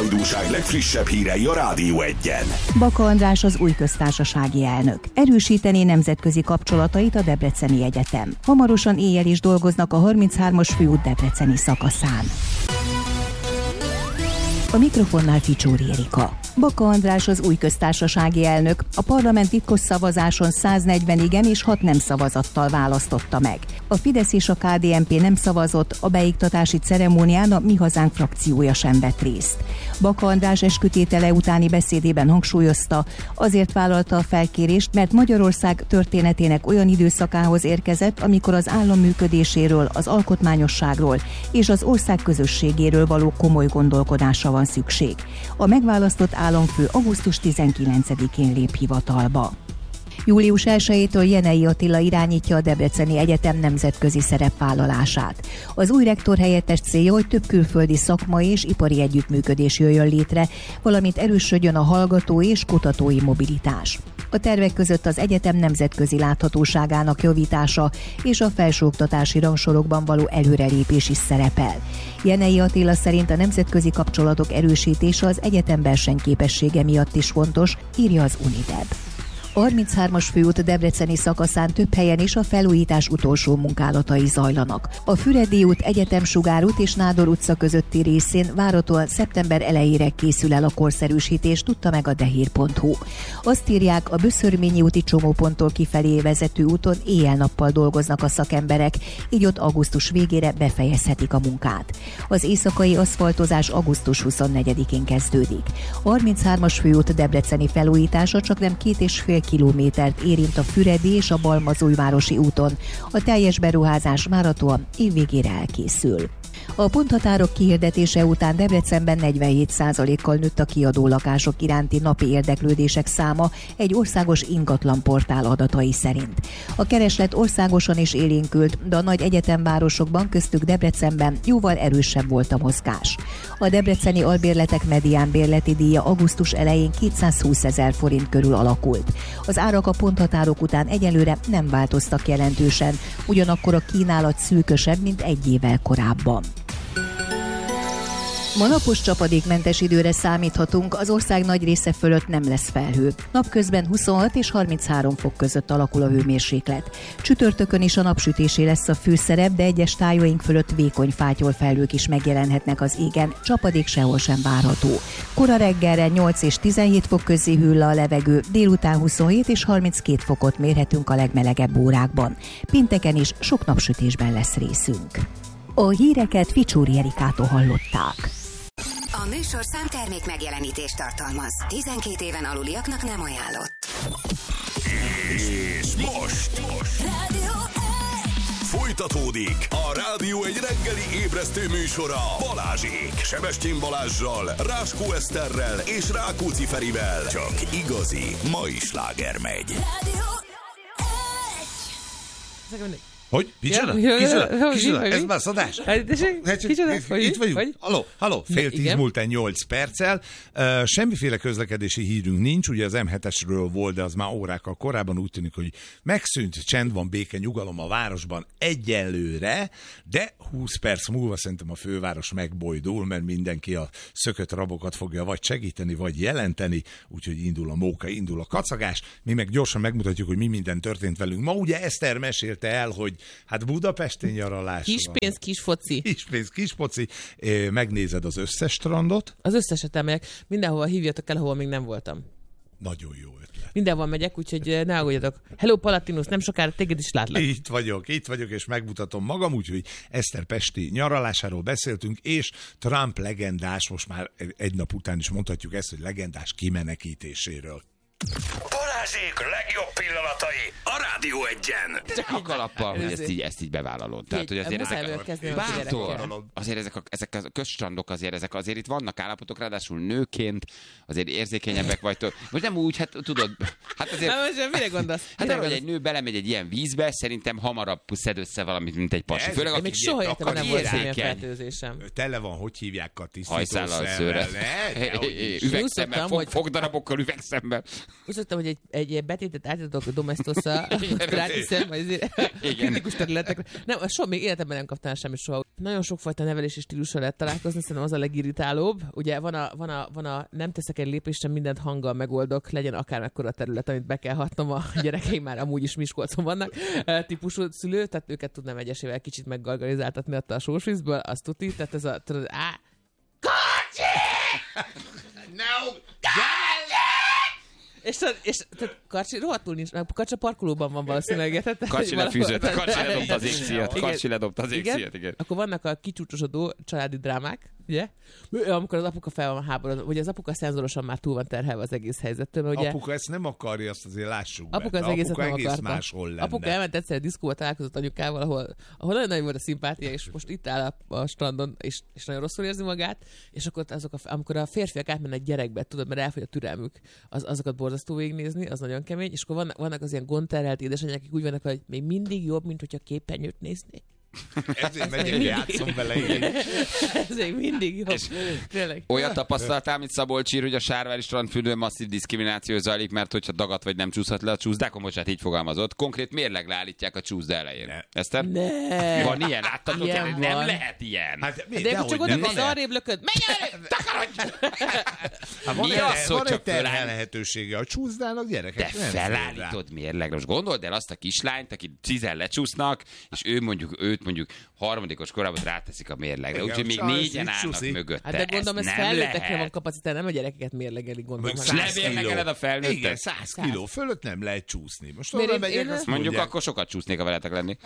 sokajdúság legfrissebb hírei a Rádió Egyen. Baka András az új köztársasági elnök. Erősítené nemzetközi kapcsolatait a Debreceni Egyetem. Hamarosan éjjel is dolgoznak a 33-as főút debreceni szakaszán. A mikrofonnál Ficsóri Erika. Baka András az új köztársasági elnök. A parlament titkos szavazáson 140 igen és 6 nem szavazattal választotta meg. A Fidesz és a KDNP nem szavazott, a beiktatási ceremónián a Mi Hazánk frakciója sem vett részt. Baka András eskütétele utáni beszédében hangsúlyozta, azért vállalta a felkérést, mert Magyarország történetének olyan időszakához érkezett, amikor az állam működéséről, az alkotmányosságról és az ország közösségéről való komoly gondolkodásra van szükség. A megválasztott államfő augusztus 19-én lép hivatalba. Július 1-től Jenei Attila irányítja a Debreceni Egyetem nemzetközi szerepvállalását. Az új rektor helyettes célja, hogy több külföldi szakmai és ipari együttműködés jöjjön létre, valamint erősödjön a hallgató és kutatói mobilitás. A tervek között az egyetem nemzetközi láthatóságának javítása és a felsőoktatási rangsorokban való előrelépés is szerepel. Jenei Attila szerint a nemzetközi kapcsolatok erősítése az egyetem versenyképessége miatt is fontos, írja az Unideb. A 33-as főút debreceni szakaszán több helyen is a felújítás utolsó munkálatai zajlanak. A Füredi út, Egyetemsugár út és Nádor utca közötti részén várhatóan szeptember elejére készül el a korszerűsítés, tudta meg a dehír.hu. Azt írják, a Böszörményi úti csomóponttól kifelé vezető úton éjjel-nappal dolgoznak a szakemberek, így ott augusztus végére befejezhetik a munkát. Az éjszakai aszfaltozás augusztus 24-én kezdődik. A 33-as főút debreceni felújítása csaknem 2,5 kilométert érint a Füredi és a Balmazújvárosi úton. A teljes beruházás várhatóan évvégére elkészül. A ponthatárok kihirdetése után Debrecenben 47%-kal nőtt a kiadó lakások iránti napi érdeklődések száma egy országos ingatlanportál adatai szerint. A kereslet országosan is élénkült, de a nagy egyetemvárosokban, köztük Debrecenben jóval erősebb volt a mozgás. A debreceni albérletek medián bérleti díja augusztus elején 220 000 forint körül alakult. Az árak a ponthatárok után egyelőre nem változtak jelentősen, ugyanakkor a kínálat szűkösebb, mint egy évvel korábban. Ma napos csapadékmentes időre számíthatunk, az ország nagy része fölött nem lesz felhő. Napközben 26 és 33 fok között alakul a hőmérséklet. Csütörtökön is a napsütésé lesz a főszerep, de egyes tájaink fölött vékony fátyolfelhők is megjelenhetnek az égen, csapadék sehol sem várható. Kora reggelre 8 és 17 fok közé hűl le a levegő, délután 27 és 32 fokot mérhetünk a legmelegebb órákban. Pénteken is sok napsütésben lesz részünk. A híreket Ficsóri Erikától hallották. A műsorszám termék megjelenítést tartalmaz. 12 éven aluliaknak nem ajánlott. És most folytatódik a Rádió egy reggeli ébresztő műsora Balázsék, Sebestyén Balázssal, Ráskó Eszterrel és Rákóczi Ferivel. Csak igazi mai sláger megy. Hogy? Kicsoda? Ez már szadás? Itt vagyunk. Halló. Fél 10 múlt 8 perccel. Semmiféle közlekedési hírünk nincs, ugye az M7-esről volt, de az már órákkal korábban úgy tűnik, hogy megszűnt, csend van, béke, nyugalom a városban egyelőre, de 20 perc múlva szerintem a főváros megbojdul, mert mindenki a szökött rabokat fogja vagy segíteni, vagy jelenteni, úgyhogy indul a móka, indul a kacagás. Mi meg gyorsan megmutatjuk, hogy mi minden történt velünk. Ma ugye Eszter mesélte el, hogy hát Budapesten nyaralás. Kispénz, kisfoci. Kispénz, kisfoci. Megnézed az összes strandot. Az összeset elmegyek. Mindenhova hívjatok el, ahol még nem voltam. Nagyon jó ötlet. Mindenhol megyek, úgyhogy ne aggódjatok. Hello Palatinus, nem sokára téged is látlak. Itt vagyok, és megmutatom magam, úgyhogy Eszter pesti nyaralásáról beszéltünk, és Trump legendás, most már egy nap után is mondhatjuk ezt, hogy legendás kimenekítéséről. Balázsék legjobb pillanatai a Rádió Egyen. Csak a kalappal, hogy ezt így bevállalod. Tehát, hogy azért ezek a közstrandok azért itt vannak állapotok, ráadásul nőként azért érzékenyebbek vagytok. Most nem úgy, hát tudod, hát azért... Most mire gondolsz? Hát arra, hogy egy nő belemegy egy ilyen vízbe, szerintem hamarabb szed össze valamit, mint egy pasi. Főleg én még soha életemben nem volt semmilyen fertőzésem. Tele van, hogy hívják a hajszállal szőre. Üvegszemmel, fogdarabokkal üvegszemmel. Úgy szoktam, hogy egy betétet átadok a Domestosszal, rátiszem, vagy kritikus területekre. Nem, még életemben nem kaptam semmi soha. Nagyon sokfajta nevelési stílusra lehet találkozni, szerintem az a legirritálóbb. Ugye van a nem teszek egy lépést, sem mindent hanggal megoldok, legyen akármekkora terület, amit be kell hatnom, a gyerekeim már amúgy is Miskolcon vannak, típusú szülő, tehát őket tudnám egyesével kicsit meggargarizáltatni a sósvízből, azt tuti, tehát ez a... Kocsi! No! És Karcsi rohadtul nincs, Karcsi a parkolóban van valószínűleg. Karcsi lefűzött, Karcsi ledobta az égszíjat. Karcsi ledobta az égszíjat, igen. Akkor vannak a kicsúcsosodó családi drámák, ugye? Amikor az apuka fel van háborodva, ugye az apuka szenzorosan már túl van terhelve az egész helyzettől. Ugye? Apuka ezt nem akarja, azt azért lássuk be. Apuka az egészet nem egész akarta. máshol lenne. Apuka elment egyszer a diszkóba, találkozott anyukával, ahol nagyon nagy volt a szimpátia, és most itt áll a strandon, és nagyon rosszul érzi magát, és akkor amikor a férfiak átmennek gyerekbe, tudod, mert elfogy a türelmük, azokat borzasztó végignézni, az nagyon kemény, és akkor vannak az ilyen gondterhelt édesanyák, akik úgy vannak, hogy még mindig jobb, mint hogyha képernyőt néznék. Ezért megyek, játszom vele így. Ez még mindig jobb. Tényleg. Olyat tapasztaltál, mint Szabolcs ír, hogy a Sárvári strandfürdőn masszív diszkrimináció zajlik, mert hogyha dagat vagy nem csúszhat le a csúszdákon, most hát így fogalmazott. Konkrét mérleg leállítják a csúszda elején. Eszter? Ne. Van ilyen? Láttatok? Ilyen Nem van. lehet ilyen. Hát, De akkor csak oda az arrébb lököd. Menj arrébb! Takarodj! Mi az, hogy van csak egy terhel lehetősége a csúszdának, gyerekek. De felállítod mérlegre. Most gondold el azt a kislányt, aki 10 lecsúsznak, és őt mondjuk harmadikos korában ráteszik a mérlegre. Úgyhogy még 4-en állnak mögötte. Hát de gondolom, ez felnőttekre van kapacitás, nem a gyerekeket mérlegelik, gondolom. Lemérlegeled a felnőttet? Igen, 100 kiló fölött nem lehet csúszni. Most Miért oda megyek, azt mondjuk mondják. akkor sokat csúsznék, ha veletek lenni.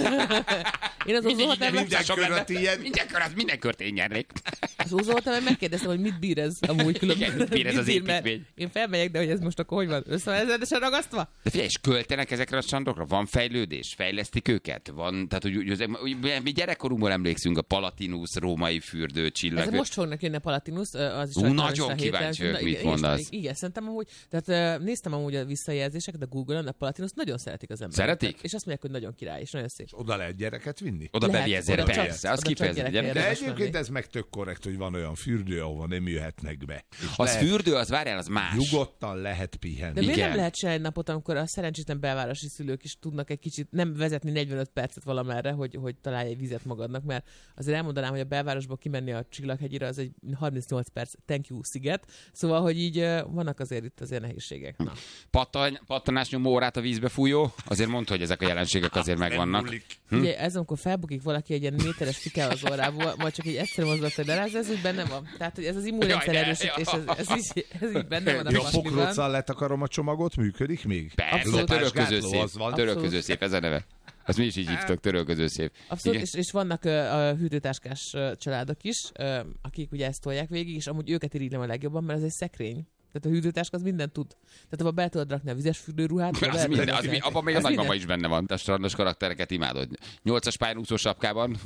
Én az úzóhatámban... Minden kört én nyernék. Az úzóhatámban megkérdeztem, hogy mit bír ez amúgy különben. Igen, mit bír ez az építmény? Én felmegyek, de hogy ez most akkor hogy van? Összevezendesen ragasztva? De figyelj, és költenek ezekre a strandokra? Van fejlődés? Fejlesztik őket? Van, tehát hogy mi gyerekkorunkból emlékszünk a Palatinus, római fürdő, csillag. Ez most fognak jönni a Palatinus, az is nagyon kíváncsi vagyok, mit mondasz. Igen, szerintem amúgy, tehát néztem amúgy a visszajelzéseket a Google-on, a Palatinus nagyon szeretik az emberek. Szeretik? És azt mondják, hogy nagyon király, és nagyon szép. Oda lehet gyereket vinni? Oda beviezére, persze, az kifejezetten. De egyébként ez meg tök korrekt, hogy van olyan fürdő, ahova nem jöhetnek be. Az fürdő, az várjál, az más. Nyugodtan lehet pihenni. De miért nem lehet se egy napot, amikor a szerencsétlen belvárosi szülők is tudnak egy kicsit nem vezetni 45 percet valamerre, hogy találj egy vizet magadnak, mert azért elmondanám, hogy a belvárosból kimenni a Csillaghegyire az egy 38 perc thank you sziget, szóval, hogy így vannak azért itt azért nehézségek. Na. Pattanás nyomó órát a vízbe fújó, azért mondta, hogy ezek a jelenségek azért megvannak. Ugye ez, amikor felbukik valaki egy ilyen méteres fikáll az orrából, majd csak egy egyszerű mozdulat, hogy leráz, ez úgy benne van. Tehát, hogy ez az immunrendszer erősítés, ez így benne van a pasliban. A pokróccal letakarom a csomagot, működik még? Persze, törölköző szép, ez a neve. Azt mi is így hívtok, törölköző szép. Abszolút, és vannak a hűtőtáskás családok is, akik ugye ezt tolják végig, és amúgy őket irigylem a legjobban, mert ez egy szekrény. Tehát a hűtőtáska az mindent tud. Tehát abban be tudod rakni a vizes fürdőruhát. Abban még a nagymama is benne van. A strandos karaktereket imádod. 8-as pályán úszó sapkában.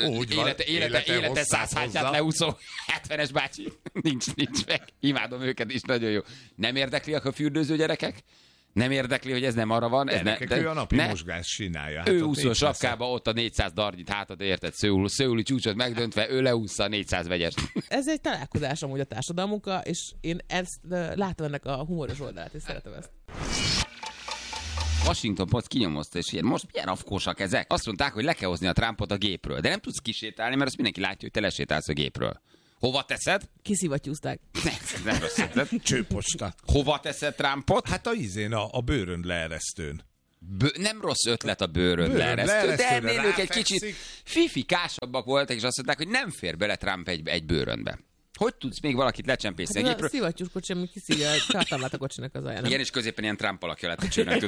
Élete 100 hátját leúszó 70-es bácsi. Nincs meg. Imádom őket is, nagyon jó. Nem érdekliak a fürdőző gyerekek? Nem érdekli, hogy ez nem arra van. Ő a napi mozgás csinálja. Ő úszó sapkába, ott a 400 darnyit hátad, érted? Szőuli csúcsot megdöntve, ő leúszza a 400 vegyest. Ez egy találkozás amúgy a társadalmunkkal, és én ezt látom ennek a humoros oldalát, és szeretem ezt. Washington Post kinyomozta, és most milyen afkósak ezek? Azt mondták, hogy le kell hozni a Trumpot a gépről, de nem tudsz kisétálni, mert azt mindenki látja, hogy te lesétálsz a gépről. Hova teszed? Kiszivattyúzták. Nem rossz ötlet. Csőposta. Hova teszed Trumpot? Hát a izén, a bőrönd leeresztőn. Nem rossz ötlet a bőrönd leeresztő, de ennél ők egy kicsit fifikásabbak voltak, és azt mondták, hogy nem fér bele Trump egy bőröndbe. Hogy tudsz még valakit lecsempészni hát a gépről? A szivattyús kocsi, ami kiszívja a csártámlát a kocsinak az alján. Igen, és középen ilyen Trump alakja lett a csőnek.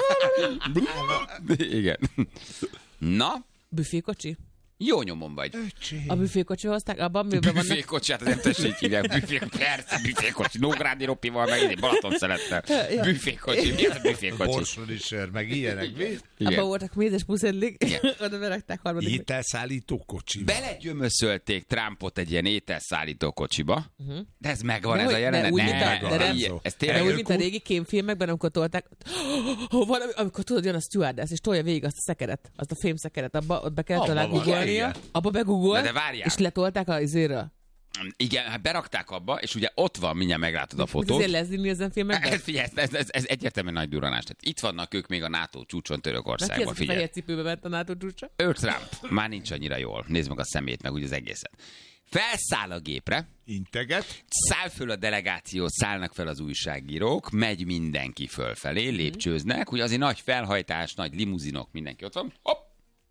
Igen. Na? Büfékocsi? Jó nyomon vagy. A büfékocsi hozták, abban miben vannak... Büfékocsi, hát az nem tessék hívják. Persze, büfékocsi. Nógrádi Ropival, meg Balaton szelettel. Büfékocsi. Mi az a büfékocsi? Borsodi sör, meg ilyenek. Abban voltak mézes puszedlik. Oda berakták harmadik. Ételszállító kocsiba. Belegyömöszölték Trumpot egy ilyen ételszállító kocsiba. De ez megvan, ez a jelenet. De úgy, mint a régi kémfilmekben, amikor tolták, amikor tudod, jön a stewardess, és tolja végig azt a szekeret, azt a fémszekeret, abba be kellett talán googolnia, abba begoogolt, és letolták a izéről. Igen, hát berakták abba, és ugye ott van, mindjárt meglátod a fotót. Ezért Leslie Nielsen filmekben? Figyelj, ez egyértelműen nagy durranás. Tehát itt vannak ők még a NATO csúcson Törökországban. Ki ez a fehér cipőbe ment a NATO csúcsa? Trump. Már nincs annyira jól. Nézd meg a szemét, meg úgy az egészet. Felszáll a gépre. Integet. Száll föl a delegáció, szállnak fel az újságírók, megy mindenki fölfelé, lépcsőznek. Ugye azért nagy felhajtás, nagy limuzinok, mindenki ott van. Hopp!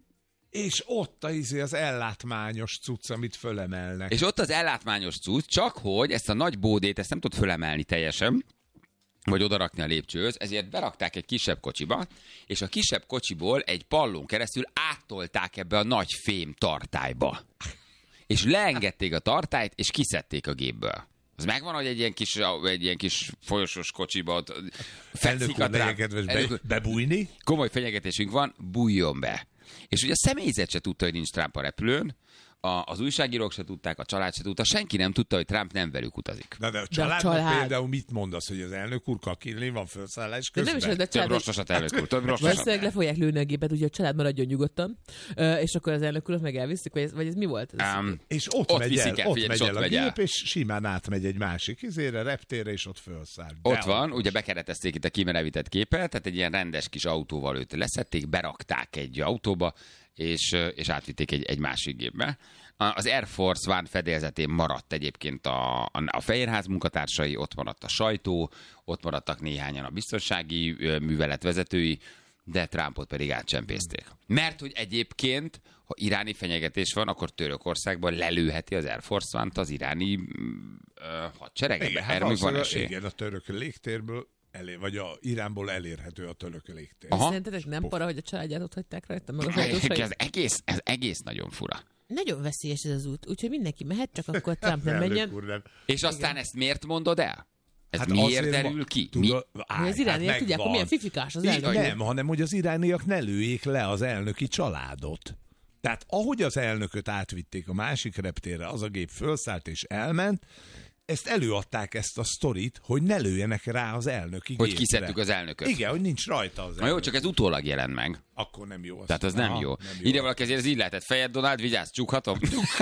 És ott az ellátmányos cucc, amit fölemelnek. És ott az ellátmányos cucc, csak hogy ezt a nagy bódét, ezt nem tud fölemelni teljesen, vagy odarakni a lépcsőhöz, ezért berakták egy kisebb kocsiba, és a kisebb kocsiból egy pallón keresztül áttolták ebbe a nagy fém tartályba. És leengedték a tartályt, és kiszedték a gépből. Az megvan, hogy egy ilyen kis folyosós kocsiba fekszik a Trump. Bebújni? Komoly fenyegetésünk van, bújjon be. És ugye a személyzet se tudta, hogy nincs Trump a repülőn, az újságírók se tudták, a család se tudta, senki nem tudta, hogy Trump nem velük utazik. De a családnak például mit mondasz, hogy az elnök úr kakilni van felszállás közben? De nem is az, több rostasat, elnök úr, több rostasat. Valószínűleg le fogják lőni a gépet, úgyhogy a család maradjon nyugodtan, és akkor az elnök urat meg elviszik, vagy ez mi volt? És ott megy el a gép, és simán átmegy egy másik reptérre, és ott felszáll. Ott van, ugye bekeretezték itt a kimerevített képet, tehát egy ilyen rendes kis autóval őt leszették, berakták egy autóba, és átvitték egy másik gépbe. Az Air Force One fedélzetén maradt egyébként a Fehérház munkatársai, ott maradt a sajtó, ott maradtak néhányan a biztonsági művelet vezetői, de Trumpot pedig átcsempészték. Mert hogy egyébként, ha iráni fenyegetés van, akkor Törökországban lelőheti az Air Force One-t az iráni hadseregbe. Igen, a török légtérből vagy a Iránból elérhető a török légtér. Szerintetek nem para, hogy a családját ott hagyták rajta? Meg ez egész nagyon fura. Nagyon veszélyes ez az út, úgyhogy mindenki mehet, csak akkor Trump nem menjen. És aztán ezt miért mondod el? Ez miért derül ki? Hogy az irániak tudják, hogy milyen fifikás az elnök. Nem, hanem hogy az irániak ne lőjék le az elnöki családot. Tehát ahogy az elnököt átvitték a másik reptérre, az a gép fölszállt és elment, ezt előadták ezt a sztorit, hogy ne lőjenek rá az elnöki gépre. Hogy kiszedtük az elnököt. Igen, hogy nincs rajta az elnök. Na jó, csak ez utólag jelent meg. Akkor nem jó. Tehát az nem jó. Ide valaki ezért, ez így lehetett. Fejed, Donald, vigyázz, csukhatom.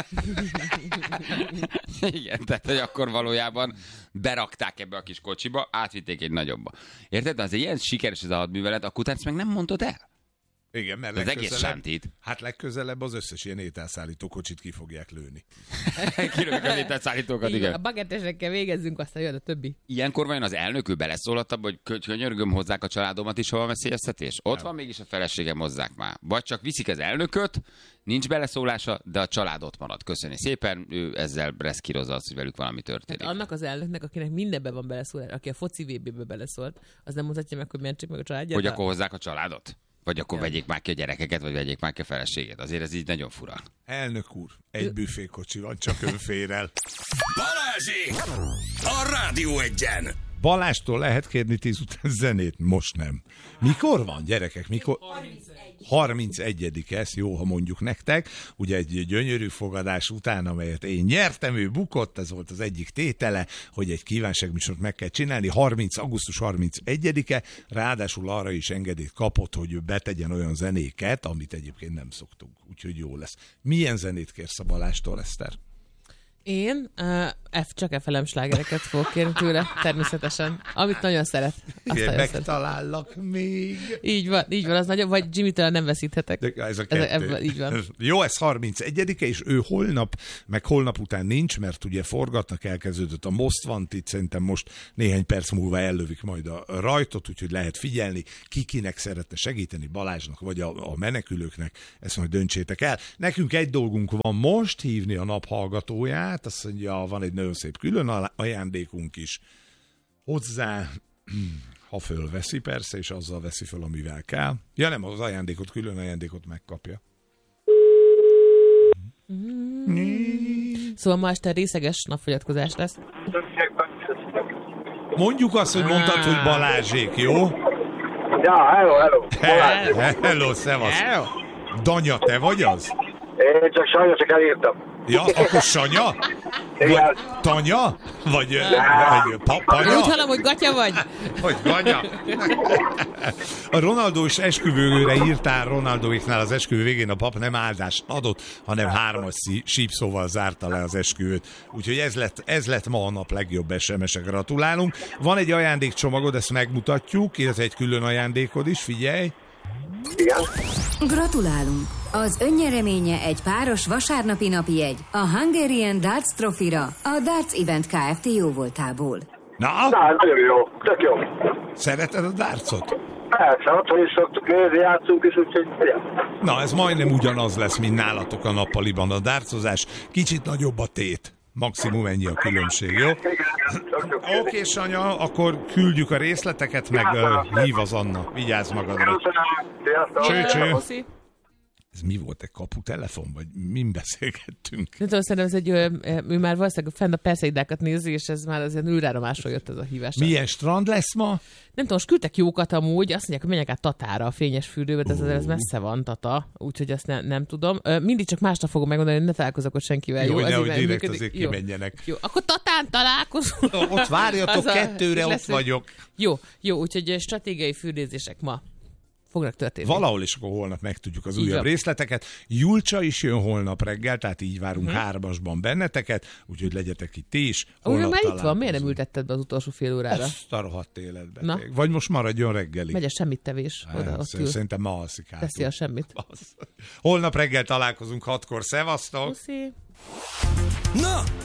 Igen, tehát hogy akkor valójában berakták ebbe a kis kocsiba, átvitték egy nagyobba. Érted? De azért ilyen sikeres ez a hadművelet, akkor utána ezt meg nem mondod el. Igen, mert az egész sántít. Hát legközelebb az összes ilyen ételszállító kocsit ki fogják lőni. Kilövik az ételszállítókat, igen. A bagettesekkel végezzünk, aztán jön a többi. Ilyenkor vajon az elnök ő beleszólott abba, hogy könyörgöm, hozzák a családomat is, ha van veszélyeztetés? Ott van mégis a feleségem, hozzák már. Vagy csak viszik az elnököt, nincs beleszólása, de a család ott marad. Köszönjük szépen, ő ezzel reszkírozza azt, hogy velük valami történik. Hát annak az elnöknek, akinek mindenben van beleszólás, aki a foci VB-be beleszólt, az nem mutatja meg, hogy mentsék meg a családját. Hogy akkor hozzák a családot? Vagy akkor vegyék már ki a gyerekeket, vagy vegyék már ki a feleséget. Azért ez így nagyon fura. Elnök úr, egy büfékocsi van, csak ön fér el. Balázsék! A Rádió Egyen! Balástól lehet kérni 10 után zenét? Most nem. Mikor van, gyerekek? Mikor? 31. Ez jó, ha mondjuk nektek. Ugye egy gyönyörű fogadás után, amelyet én nyertem, ő bukott, ez volt az egyik tétele, hogy egy kívánságműsort meg kell csinálni. Augusztus 31-e, ráadásul arra is engedélyt kapott, hogy betegyen olyan zenéket, amit egyébként nem szoktunk. Úgyhogy jó lesz. Milyen zenét kérsz a Balástól, Eszter? Én csak FLM slágereket fogok kérni tőle, természetesen. Amit nagyon szeret. Igen, megtalállak még. Így van, az nagyon, vagy Jimmy-től nem veszíthetek. De ez a kettő. Így van. Jó, ez 31-e, és ő holnap, meg holnap után nincs, mert ugye forgatnak, elkezdődött a Most Wanted, szerintem most néhány perc múlva ellövik majd a rajtot, úgyhogy lehet figyelni, kinek szeretne segíteni, Balázsnak, vagy a menekülőknek, ezt majd döntsétek el. Nekünk egy dolgunk van most, hívni a nap hallgatóját, azt mondja, van egy nagyon szép külön ajándékunk is hozzá, ha fölveszi persze, és azzal veszi föl, amivel kell. Ja nem, az ajándékot, külön ajándékot megkapja. Szóval ma este részeges napfogyatkozás lesz. Mondjuk azt, hogy mondtad, hogy Balázsék, jó? Ja, hello. Hello, szevasz. Danya, te vagy az? Én csak Sanya, csak elírtam. Ja, akkor Sanya? Igen. Tanya? Vagy panya? Úgy hallom, hogy gatya vagy. Hogy ganya? A Ronaldós esküvőre írtál Ronaldóiknál az esküvő végén a pap nem áldást adott, hanem 3 sípszóval zárta le az esküvőt. Úgyhogy ez lett ma a nap legjobb SMS-e. Gratulálunk. Van egy ajándékcsomagod, ezt megmutatjuk, illetve egy külön ajándékod is, figyelj. Igen. Gratulálunk! Az önnyereménye egy páros vasárnapi napi jegy a Hungarian Darts Trophy-ra a Darts Event Kft. Jóvoltából. Na, nagyon jó, tök jó. Szereted a dartsot? Persze, otthon is szoktuk nézni, játszunk is, úgyhogy igen. Na, ez majdnem ugyanaz lesz, mint nálatok a nappaliban a dartsozás. Kicsit nagyobb a tét. Maximum ennyi a különbség, jó? Oké, Sanya, akkor küldjük a részleteket, meg hív az Anna. Vigyázz magadra. Cső. Ez mi volt, egy kaputelefon, vagy min beszélgettünk? Nem tudom, szerintem ez egy, ő már valószínűleg fenn a Perseidákat nézi, és ez már azért űráromásról jött ez a hívás. Milyen strand lesz ma? Nem tudom, most küldtek jókat amúgy, azt mondják, hogy menjek át Tatára, a fényes fürdőbe, de ez messze van, Tata, úgyhogy ezt nem tudom. Mindig csak másnap fogom megmondani, hogy ne találkozok ott senkivel. Jó, nehogy direkt azért kimenjenek. Jó, akkor Tatán találkozunk. Ott várjatok, 2-re ott vagyok. Jó, úgyhogy stratégiai fürdőzések ma fognak történni. Valahol is akkor holnap megtudjuk az újabb részleteket. Julcsa is jön holnap reggel, tehát így várunk 3-asban benneteket, úgyhogy legyetek itt ti is. Ugyan már itt van, miért nem ültetted be az utolsó fél órára? Azt a rohadt életbe. Vagy most maradjon reggelig. Megy a semmit tevés. Szerintem ma alszik hátul. Teszi a semmit. Holnap reggel találkozunk 6-kor. Szevasztok! Puszi. Na,